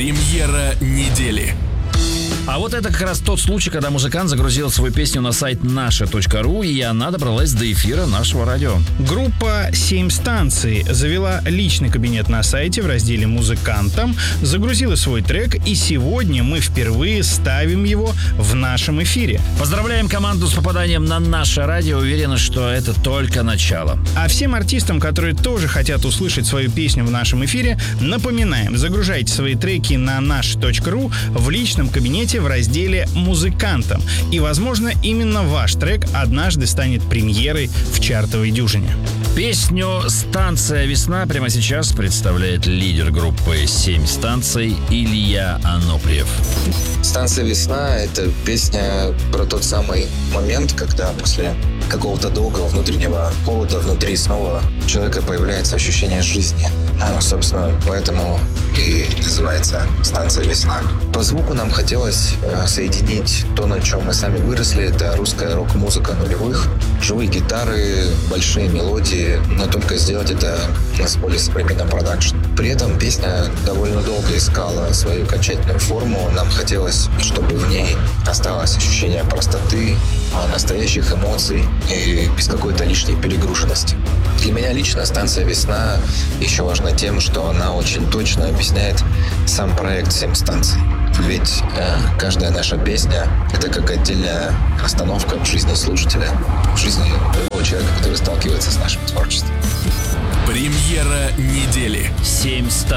Премьера недели. А вот это как раз тот случай, когда музыкант загрузил свою песню на сайт naша.ру, и она добралась до эфира нашего радио. Группа «7 станций» завела личный кабинет на сайте в разделе «Музыкантам», загрузила свой трек, и сегодня мы впервые ставим его в нашем эфире. Поздравляем команду с попаданием на наше радио, уверены, что это только начало. А всем артистам, которые тоже хотят услышать свою песню в нашем эфире, напоминаем, загружайте свои треки на naша.ру в личном кабинете в разделе «Музыкантам». И, возможно, именно ваш трек однажды станет премьерой в чартовой дюжине. Песню «Станция Весна» прямо сейчас представляет лидер группы «7 станций» Илья Аноприев. «Станция Весна» — это песня про тот самый момент, когда после какого-то долгого внутреннего холода внутри снова у человека появляется ощущение жизни. Собственно, поэтому и называется «Станция Весна». По звуку нам хотелось соединить то, на чем мы сами выросли. Это русская рок-музыка нулевых, живые гитары, большие мелодии, но только сделать это с более современным продакшн. При этом песня довольно долго искала свою окончательную форму. Нам хотелось, чтобы в ней осталось ощущение простоты, настоящих эмоций и без какой-то лишней перегруженности. Для меня лично «Станция Весна» еще важна тем, что она очень точно объясняет сам проект «7 станций». Ведь каждая наша песня — это как отдельная остановка в жизни слушателя, в жизни любого человека, который сталкивается с нашим творчеством. Премьера недели. 7 станций.